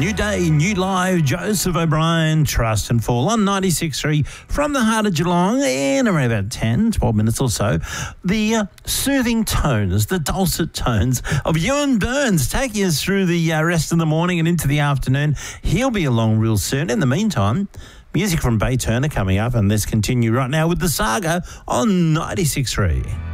New day, new live, Joseph O'Brien, Trust and Fall on 96.3 from the heart of Geelong in around about 10, 12 minutes or so. The soothing tones, the dulcet tones of Ewan Burns taking us through the rest of the morning and into the afternoon. He'll be along real soon. In the meantime, music from Bay Turner coming up, and let's continue right now with The Saga on 96.3.